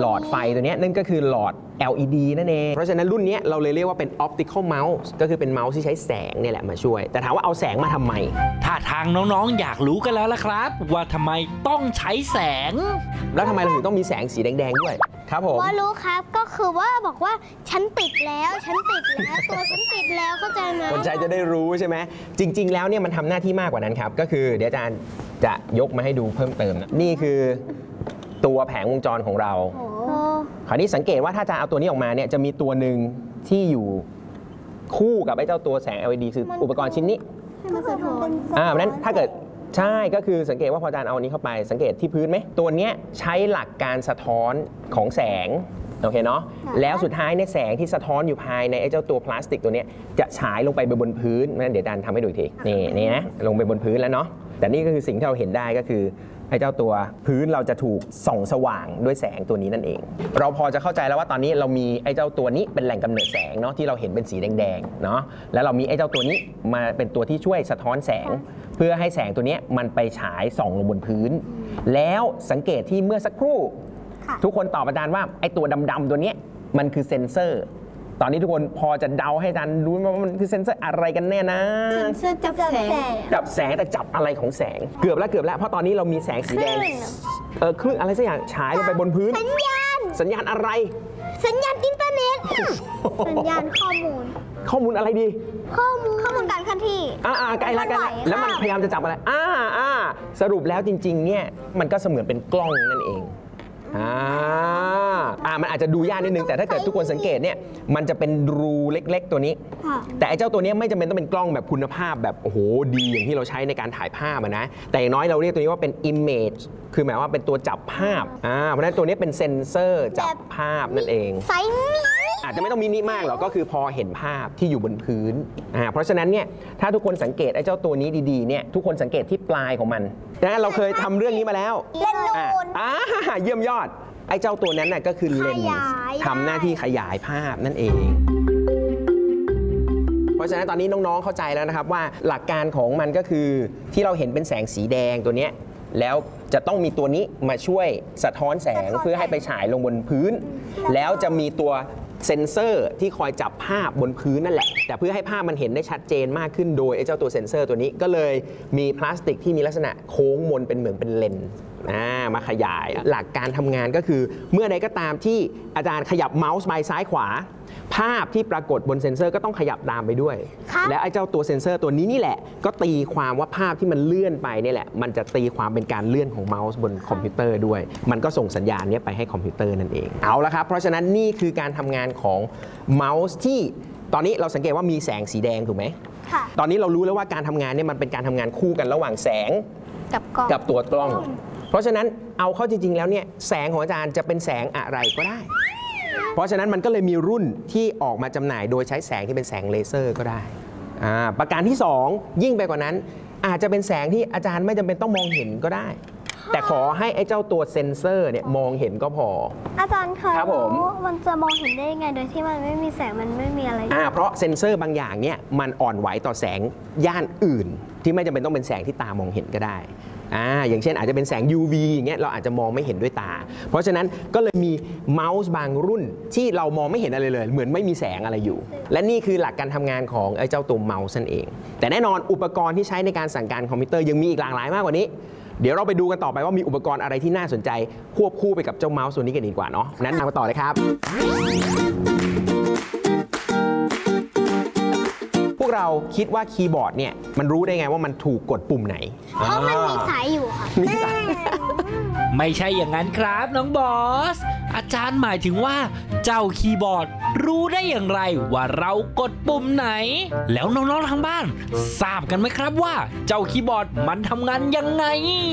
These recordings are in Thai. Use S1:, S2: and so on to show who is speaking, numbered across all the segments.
S1: หลอดไฟตัวนี้นั่นก็คือหลอด LED นั่นเองเพราะฉะนั้นรุ่นนี้เราเลยเรียกว่าเป็น Optical Mouse ก็คือเป็นเมาส์ที่ใช้แสงเนี่ยแหละมาช่วยแต่ถามว่าเอาแสงมาทำไม
S2: ถ้าทางน้องๆอยากรู้กันแล้วล่ะครับว่าทำไมต้องใช้แสง
S1: แล้วทำไมเราถึงต้องมีแสงสีแดงๆด้วยครับผม
S3: ว่ารู้ครับก็คือว่าบอกว่าฉันติดแล้วตัวฉันติดแล้วเข้าใจไหม
S1: คนใช้จะได้รู้ใช่ไหมจริงๆแล้วเนี่ยมันทำหน้าที่มากกว่านั้นครับก็คือเดี๋ยวอาจารย์จะยกมาให้ดูเพิ่มเติมนะนี่คือตัวแผงวงจรของเราคราวนี้สังเกตว่าถ้าจะเอาตัวนี้ออกมาเนี่ยจะมีตัวหนึ่งที่อยู่คู่กับไอ้เจ้าตัวแสง LED คืออุปกรณ์ชิ้นนี้
S3: มันสะท้อน
S1: เพราะนั้นถ้าเกิดใช่ก็คือสังเกตว่าพออาจารย์เอาอันนี้เข้าไปสังเกตที่พื้นไหมตัวนี้ใช้หลักการสะท้อนของแสงโอเคเนาะแล้วสุดท้ายในแสงที่สะท้อนอยู่ภายในไอ้เจ้าตัวพลาสติกตัวนี้จะฉายลงไปบนพื้นนั่นเดี๋ยวอาจารย์ทำให้ดูอีกทีนี่นะลงไปบนพื้นแล้วเนาะแต่นี่ก็คือสิ่งที่เราเห็นได้ก็คือไอ้เจ้าตัวพื้นเราจะถูกส่องสว่างด้วยแสงตัวนี้นั่นเองเราพอจะเข้าใจแล้วว่าตอนนี้เรามีไอ้เจ้าตัวนี้เป็นแหล่งกำเนิดแสงเนาะที่เราเห็นเป็นสีแดงๆเนาะแล้วเรามีไอ้เจ้าตัวนี้มาเป็นตัวที่ช่วยสะท้อนแสงเพื่อให้แสงตัวนี้มันไปฉายส่องลงบนพื้นแล้วสังเกตที่เมื่อสักครู่ทุกคนตอบอาจารย์ว่าไอ้ตัวดำๆตัวนี้มันคือเซ็นเซอร์ตอนนี้ทุกคนพอจะเดาให้อาจารย์รู้ว่ามันคือเซ็นเซอร์อะไรกันแน่นะ
S3: เซ็นเซอร์จับแสง
S1: แต่จับอะไรของแสงเกือบแล้วเพราะตอนนี้เรามีแสงสีแดงคลื่นอะไรสักอย่างฉายลงไปบนพื้นสัญญาณอะไร
S3: สัญญาณอินเทอร์เน็ตสัญญาณข้อมูล
S1: อะไรดี
S3: ข้อมูลการเคลื่อนที่
S1: ใกล้แล้วมันพยายามจะจับอะไรสรุปแล้วจริงๆเนี่ยมันก็เสมือนเป็นกล้องนั่นเองมันอาจจะดูยากนิดนึงแต่ถ้าเกิดทุกคนสังเกตเนี่ยมันจะเป็นรูเล็กๆตัวนี้แต่ไอ้เจ้าตัวนี้ไม่จำเป็นต้องเป็นกล้องแบบคุณภาพแบบโอ้โหดีอย่างที่เราใช้ในการถ่ายภาพนะแต่อย่างน้อยเราเรียกตัวนี้ว่าเป็น image คือหมายว่าเป็นตัวจับภาพเพราะฉะนั้นตัวนี้เป็นเซ็นเซอร์จับภาพนั่นเอง
S3: ไซส์นี้
S1: อาจจะไม่ต้องมินิมากหรอกก็คือพอเห็นภาพที่อยู่บนพื้นเพราะฉะนั้นเนี่ยถ้าทุกคนสังเกตไอ้เจ้าตัวนี้ดีๆเนี่ยทุกคนสังเกตที่ปลายของมันนะเราเคยทำเรื่องนี้มาแล้ว
S3: เลนส์นูน
S1: เยี่ยมยอดไอ้เจ้าตัวนั้นน่ะก็คือเลนส์ทำหน้าที่ขยายภาพนั่นเองเพราะฉะนั้นตอนนี้น้องๆเข้าใจแล้วนะครับว่าหลักการของมันก็คือที่เราเห็นเป็นแสงสีแดงตัวนี้แล้วจะต้องมีตัวนี้มาช่วยสะท้อนแสงเพื่อให้ไปฉายลงบนพื้นแล้วจะมีตัวเซ็นเซอร์ที่คอยจับภาพบนพื้นนั่นแหละแต่เพื่อให้ภาพมันเห็นได้ชัดเจนมากขึ้นโดยไอ้เจ้าตัวเซ็นเซอร์ตัวนี้ก็เลยมีพลาสติกที่มีลักษณะโค้งมนเป็นเหมือนเป็นเลนส์มาขยายหลักการทำงานก็คือเมื่อใดก็ตามที่อาจารย์ขยับเมาส์ไปซ้ายขวาภาพที่ปรากฏบนเซ็นเซอร์ก็ต้องขยับตามไปด้วยและไอ้เจ้าตัวเซ็นเซอร์ตัวนี้นี่แหละก็ตีความว่าภาพที่มันเลื่อนไปนี่แหละมันจะตีความเป็นการเลื่อนของเมาส์บนคอมพิวเตอร์ด้วยมันก็ส่งสัญญาณนี้ไปให้คอมพิวเตอร์นั่นเองเอาละครับเพราะฉะนั้นนี่คือการทำงานของเมาส์ที่ตอนนี้เราสังเกตว่ามีแสงสีแดงถูกไหมตอนนี้เรารู้แล้วว่าการทำงานเนี่ยมันเป็นการทำงานคู่กันระหว่างแสงกับตัวกล้องเพราะฉะนั้นเอาเข้าจริงๆแล้วเนี่ยแสงของอาจารย์จะเป็นแสงอะไรก็ได้เพราะฉะนั้นมันก็เลยมีรุ่นที่ออกมาจำหน่ายโดยใช้แสงที่เป็นแสงเลเซอร์ก็ได้ประการที่2ยิ่งไปกว่านั้นอาจจะเป็นแสงที่อาจารย์ไม่จำเป็นต้องมองเห็นก็ได้แต่ขอให้ไอ้เจ้าตัวเซ็นเซอร์เนี่ยมองเห็นก็พอ
S3: อาจารย์คะมันจะมองเห็นได้ยังไงโดยที่มันไม่มีแสงมันไม่มีอะไร
S1: เพราะเซ็นเซอร์บางอย่างเนี่ยมันอ่อนไหวต่อแสงย่านอื่นที่ไม่จำเป็นต้องเป็นแสงที่ตามองเห็นก็ได้อย่างเช่นอาจจะเป็นแสง UV อย่างเงี้ยเราอาจจะมองไม่เห็นด้วยตาเพราะฉะนั้นก็เลยมีเมาส์บางรุ่นที่เรามองไม่เห็นอะไรเลยเหมือนไม่มีแสงอะไรอยู่และนี่คือหลักการทำงานของไอ้เจ้าตัวเมาส์นั่นเองแต่แน่นอนอุปกรณ์ที่ใช้ในการสั่งการคอมพิวเตอร์ยังมีอีกหลากหลายมากกว่านี้เดี๋ยวเราไปดูกันต่อไปว่ามีอุปกรณ์อะไรที่น่าสนใจควบคู่ไปกับเจ้าเมาส์ตัวนี้กันดีกว่าเนาะนั้นมาต่อเลยครับพวกเราคิดว่าคีย์บอร์ดเนี่ยมันรู้ได้ไงว่ามันถูกกดปุ่มไหน
S3: เพราะมันมีสายอยู่ค่ะ
S2: ไม่ใช่อย่างนั้นครับน้องบอสอาจารย์หมายถึงว่าเจ้าคีย์บอร์ดรู้ได้อย่างไรว่าเรากดปุ่มไหนแล้วน้องๆทางบ้านทราบกันไหมครับว่าเจ้าคีย์บอร์ดมันทำงานยังไง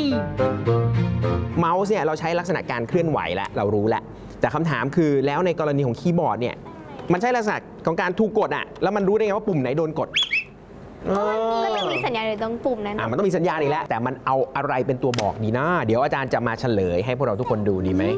S1: เมาส์เนี่ยเราใช้ลักษณะการเคลื่อนไหวแล้วเรารู้แล้วแต่คำถามคือแล้วในกรณีของคีย์บอร์ดเนี่ยมันใช่ลักษณะของการถูกกดแล้วมันรู้ได้ไงว่าปุ่มไหนโดนกด
S3: ก็จะมีสัญญาณอยู่ตรงปุ่มนั้น
S1: มันต้องมีสัญญาณอีกแล้วแต่มันเอาอะไรเป็นตัวบอกดีนะเดี๋ยวอาจารย์จะมาเฉลยให้พวกเราทุกคนดูดีไหม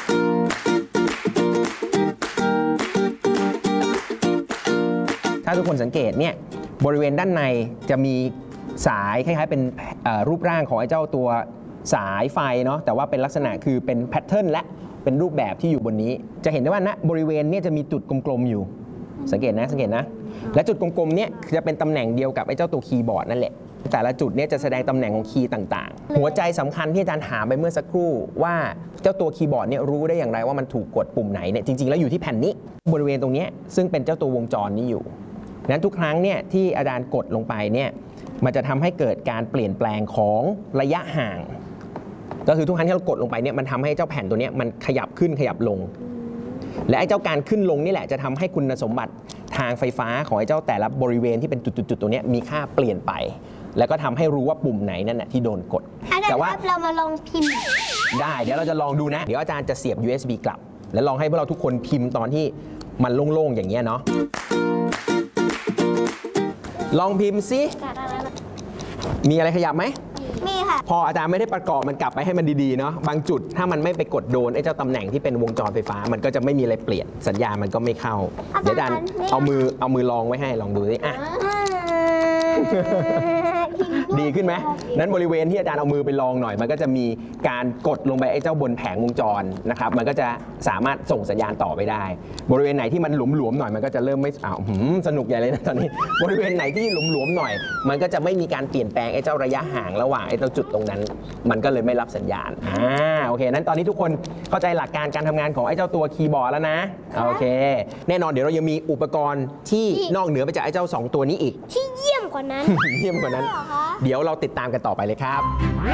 S1: ถ้าทุกคนสังเกตเนี่ยบริเวณด้านในจะมีสายคล้ายๆเป็นรูปร่างของไอ้เจ้าตัวสายไฟเนาะแต่ว่าเป็นลักษณะคือเป็นแพทเทิร์นและเป็นรูปแบบที่อยู่บนนี้ จะเห็นได้ว่าณบริเวณเนี่ยจะมีจุดกลมๆอยู่สังเกตนะและจุดกลมๆเนี่ยจะเป็นตำแหน่งเดียวกับไอ้เจ้าตัวคีย์บอร์ดนั่นแหละแต่ละจุดเนี่ยจะแสดงตำแหน่งของคีย์ต่างๆหัวใจสำคัญที่อาจารย์ถามไปเมื่อสักครู่ว่าเจ้าตัวคีย์บอร์ดเนี่ยรู้ได้อย่างไรว่ามันถูกกดปุ่มไหนเนี่ยจริงๆแล้วอยู่ที่แผ่นนี้บริเวณตรงนี้ซึ่งเป็นเจ้าตัววงจรนี้อยู่นั้นทุกครั้งเนี่ยที่อาจารย์กดลงไปเนี่ยมันจะทำให้เกิดการเปลี่ยนแปลงของระยะห่างก็คือทุกครั้งที่เรากดลงไปเนี่ยมันทำให้เจ้าแผ่นตัวนี้มันขยับขึ้นขยับลงและไอ้เจ้าการขึ้นลงนี่แหละจะทำให้คุณสมบัติทางไฟฟ้าของไอ้เจ้าแต่ละบริเวณที่เป็นจุดๆตัวนี้มีค่าเปลี่ยนไปแล้วก็ทำให้รู้ว่าปุ่มไหนนั่นแหละที่โดนกด
S3: แต่ว่าเรามาลองพิมพ์
S1: ได้เดี๋ยวเราจะลองดูนะเดี๋ยวอาจารย์จะเสียบ USB กลับแล้วลองให้พวกเราทุกคนพิมพ์ตอนที่มันโล่งๆอย่างเงี้ยเนาะลองพิมพ์ซิมีอะไรขยับไหม
S3: มีค่ะ
S1: พออาจารย์ไม่ได้ประกอบมันกลับไปให้มันดีๆเนาะบางจุดถ้ามันไม่ไปกดโดนไอ้เจ้าตำแหน่งที่เป็นวงจรไฟฟ้ามันก็จะไม่มีอะไรเปลี่ยนสัญญาณมันก็ไม่เข้าเดี๋ยวอาจารย์เอามือลองไว้ให้ลองดูสิอ่ะดีขึ้นไหมนั้นบริเวณที่อาจารย์เอามือไปลองหน่อยมันก็จะมีการกดลงไปไอ้เจ้าบนแผงวงจรนะครับมันก็จะสามารถส่งสัญญาณต่อไปได้บริเวณไหนที่มันหลวมๆหน่อยมันก็จะเริ่มไม่สนุกใหญ่เลยนะตอนนี้บริเวณไหนที่หลวมๆหน่อยมันก็จะไม่มีการเปลี่ยนแปลงไอ้เจ้าระยะห่างระหว่างไอ้เจ้าจุดตรงนั้นมันก็เลยไม่รับสัญญาณโอเคนั้นตอนนี้ทุกคนเข้าใจหลักการการทำงานของไอ้เจ้าตัวคีย์บอร์ดแล้วนะโอเคแน่นอนเดี๋ยวเรายังมีอุปกรณ์ที่นอกเหนือไปจากไอ้เจ้า2ตัวนี้อีก
S3: ที่เยี่ยมกว่านั้น
S1: เยี่ยมกว่านั้นเดี๋ยวเราติดตามกันต่อไปเลยครับ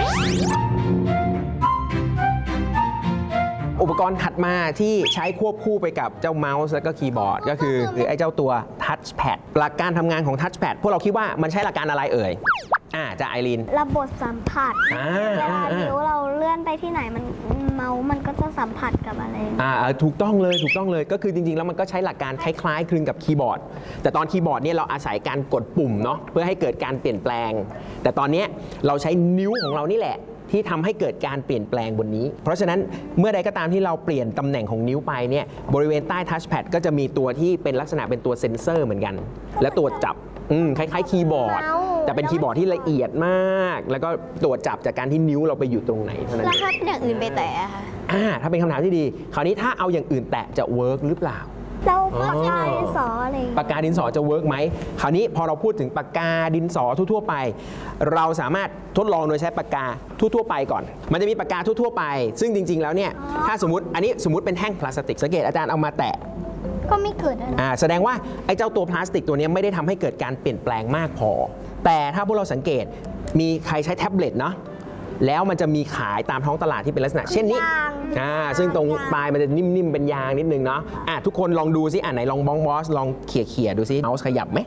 S1: อุปกรณ์ถัดมาที่ใช้ควบคู่ไปกับเจ้าเมาส์และก็คีย์บอร์ดก็คือไอ้เจ้าตัวทัชแพดหลักการทำงานของทัชแพดพวกเราคิดว่ามันใช้หลักการอะไรเอ่ยจะไอรีน
S3: ระบบสัมผัสเวลานิ้วเราเลื่อนไปที่ไหนเมาส์มันก็จะสัมผัสกับอะไร
S1: ถูกต้องเลยก็คือจริงๆแล้วมันก็ใช้หลักการคล้ายๆคลึงกับคีย์บอร์ดแต่ตอนคีย์บอร์ดเนี่ยเราอาศัยการกดปุ่มเนาะเพื่อให้เกิดการเปลี่ยนแปลงแต่ตอนนี้เราใช้นิ้วของเรานี่แหละที่ทำให้เกิดการเปลี่ยนแปลงบนนี้เพราะฉะนั้นเมื่อใดก็ตามที่เราเปลี่ยนตำแหน่งของนิ้วไปเนี่ยบริเวณใต้ทัชแพดก็จะมีตัวที่เป็นลักษณะเป็นตัวเซ็นเซอร์เหมือนกันและตัวจับคล้ายๆคีย์บอร์ดแต่เป็นคีย์บอร์ดที่ละเอียดมากแล้วก็ตรวจจับจากการที่นิ้วเราไปอยู่ตรงไหนเท่านั้น
S3: แล้วถ้าเป็นอย่างอื่นไปแตะค่ะ
S1: ถ้าเป็นคำถามที่ดีคราวนี้ถ้าเอาอย่างอื่นแตะจะเวิร์กหรือเปล่า
S3: เราปากกาดินสออะไร
S1: ปากกาดินสอจะเวิร์กไหมคราวนี้พอเราพูดถึงปากกาดินสอทั่วๆไปเราสามารถทดลองโดยใช้ปากกาทั่วๆไปก่อนมันจะมีปากกาทั่วๆไปซึ่งจริงๆแล้วเนี่ยถ้าสมมติอันนี้สมมติเป็นแท่งพลาสติกสังเกตอาจารย์เอามาแตะ
S3: ก็ไม่เกิดอะไร
S1: แสดงว่าไอ้เจ้าตัวพลาสติกตัวนี้ไม่ได้ทำให้เกิดการเปลี่ยนแปลงมากพอแต่ถ้าพวกเราสังเกตมีใครใช้แท็บเล็ตเนาะแล้วมันจะมีขายตามท้องตลาดที่เป็นลักษณะเช่นนี้ซึ่งตรงปลายมันจะนิ่มๆเป็นยางนิดนึงเนาะทุกคนลองดูซิไหนลองบองบอสลองเขี่ยดูซิเมาส์ขยับไหม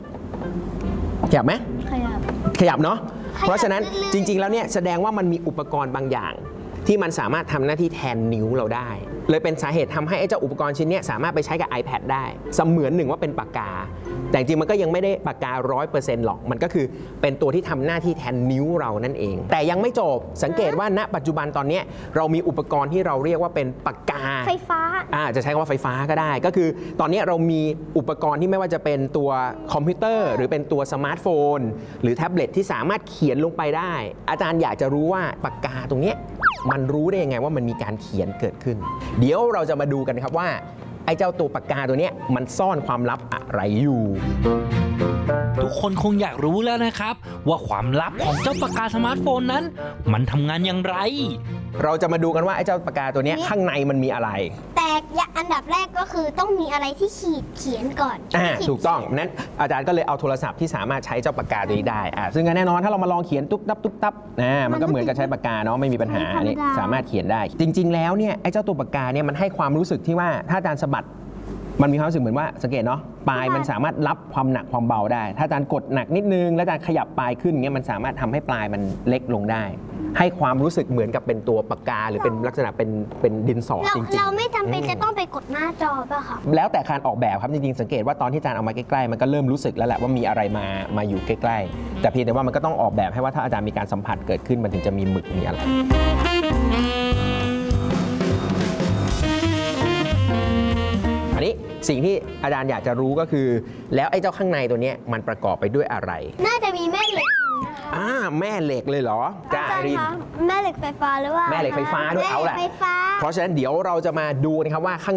S1: ขยับเนาะเพราะฉะนั้นจริงๆแล้วเนี่ยแสดงว่ามันมีอุปกรณ์บางอย่างที่มันสามารถทำหน้าที่แทนนิ้วเราได้เลยเป็นสาเหตุทำให้ไอ้เจ้าอุปกรณ์ชิ้นนี้สามารถไปใช้กับ iPad ได้เสมือนหนึ่งว่าเป็นปากกาแต่จริงมันก็ยังไม่ได้ปากกา 100% หรอกมันก็คือเป็นตัวที่ทำหน้าที่แทนนิ้วเรานั่นเองแต่ยังไม่จบสังเกตว่าณปัจจุบันตอนนี้เรามีอุปกรณ์ที่เราเรียกว่าเป็นปากกา
S3: ไฟฟ้า
S1: จะใช้คำว่าไฟฟ้าก็ได้ก็คือตอนนี้เรามีอุปกรณ์ที่ไม่ว่าจะเป็นตัวคอมพิวเตอร์หรือเป็นตัวสมาร์ทโฟนหรือแท็บเล็ตที่สามารถเขียนลงไปได้อาจารย์อยากจะรู้ว่าปากกาตรงนี้มันรู้ได้ยังไงว่ามันมีการเขียนเกิดขึ้นเดี๋ยวเราจะมาดูกันครับว่าไอ้เจ้าตัวปากกาตัวนี้มันซ่อนความลับอะไรอยู่
S2: ทุกคนคงอยากรู้แล้วนะครับว่าความลับของเจ้าปากกาสมาร์ทโฟนนั้นมันทำงานอย่างไร
S1: เราจะมาดูกันว่าไอ้เจ้าปากกาตัวนี้ข้างในมันมีอะไร
S3: แต่อันดับแรกก็คือต้องมีอะไรที่เขียนก่อน
S1: ถูกต้องนั้นอาจารย์ก็เลยเอาโทรศัพท์ที่สามารถใช้เจ้าปากกาตัวนี้ได้ซึ่งแน่นอนถ้าเรามาลองเขียนตุ๊บตับมันก็เหมือนกับใช้ปากกาเนาะไม่มีปัญหาอันนี้สามารถเขียนได้จริงๆแล้วเนี่ยไอ้เจ้าตัวปากกาเนี่ยมันให้ความรู้สึกที่ว่าถ้าอาจารย์สะบัดมันมีความรู้สึกเหมือนว่าสังเกตเนาะปลายมันสามารถรับความหนักความเบาได้ถ้าอาจารย์กดหนักนิดนึงแล้วอาจารย์ขยับปลายขึ้นเงี้ยมันสามารถทำให้ปลายมันเล็กลงได้ให้ความรู้สึกเหมือนกับเป็นตัวปากกาหรือเป็นลักษณะเป็นดินสอจริง
S3: ๆเราไม่จำเป็นจะต้องไปกดหน้าจอป่ะคะ
S1: แล้วแต่การออกแบบครับจริงๆสังเกตว่าตอนที่อาจารย์เอามาใกล้ๆมันก็เริ่มรู้สึกแล้วแหละว่ามีอะไรมาอยู่ใกล้ๆแต่เพียงแต่ว่ามันก็ต้องออกแบบให้ว่าถ้าอาจารย์มีการสัมผัสเกิดขึ้นมันถึงจะมีหมึกมีอะไรอันนี้สิ่งที่อาจารย์อยากจะรู้ก็คือแล้วไอ้เจ้าข้างในตัวนี้มันประกอบไปด้วยอะไร
S3: น่าจะมีแม่เหล็กนะคะ
S1: แม่เหล็กเลยเหรอ
S3: อาจารย์
S1: ริน
S3: คะแม่เหล็กไฟฟ้าหรือว่า
S1: แม่เหล็กไฟฟ้าด้วยเอาแหละ
S3: แม่เหล็กไฟฟ้า
S1: เพราะฉะนั้นเดี๋ยวเราจะมาดูนะครับว่าข้าง